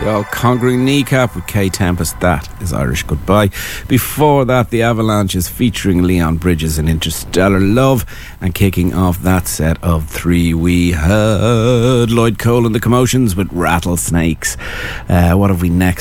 go. Conquering Kneecap with K Tempest. That is Irish Goodbye. Before that, the Avalanches featuring Leon Bridges in Interstellar Love. And kicking off that set of three, we had Lloyd Cole and the Commotions with Rattlesnakes. What have we next?